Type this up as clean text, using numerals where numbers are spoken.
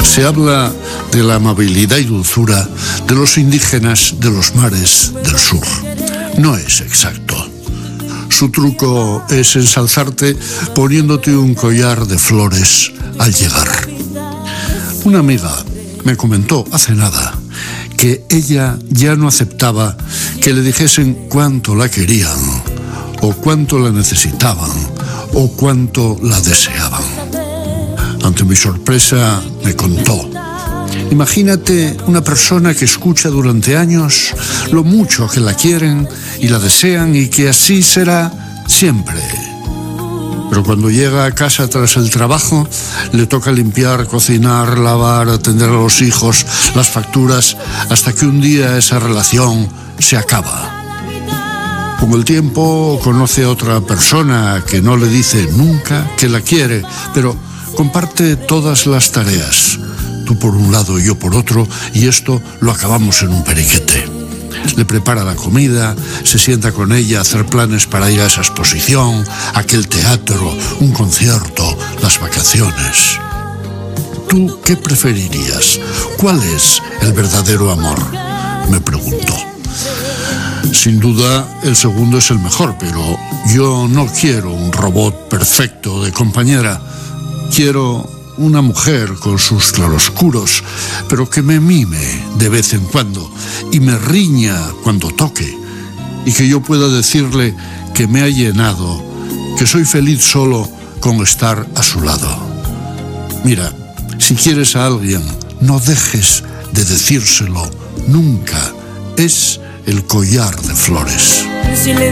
Se habla de la amabilidad y dulzura de los indígenas de los mares del sur. No es exacto. Su truco es ensalzarte poniéndote un collar de flores al llegar. Una amiga me comentó hace nada que ella ya no aceptaba que le dijesen cuánto la querían, o cuánto la necesitaban, o cuánto la deseaban. Ante mi sorpresa me contó: imagínate una persona que escucha durante años lo mucho que la quieren y la desean y que así será siempre. Pero cuando llega a casa tras el trabajo, le toca limpiar, cocinar, lavar, atender a los hijos, las facturas, hasta que un día esa relación se acaba. Con el tiempo conoce a otra persona que no le dice nunca que la quiere, pero comparte todas las tareas. Tú por un lado y yo por otro, y esto lo acabamos en un periquete. Le prepara la comida, se sienta con ella a hacer planes para ir a esa exposición, aquel teatro, un concierto, las vacaciones. ¿Tú qué preferirías? ¿Cuál es el verdadero amor?, me preguntó. Sin duda, el segundo es el mejor, pero yo no quiero un robot perfecto de compañera. Quiero una mujer con sus claroscuros, pero que me mime de vez en cuando y me riña cuando toque, y que yo pueda decirle que me ha llenado, que soy feliz solo con estar a su lado. Mira, si quieres a alguien, no dejes de decírselo nunca. Es el collar de flores.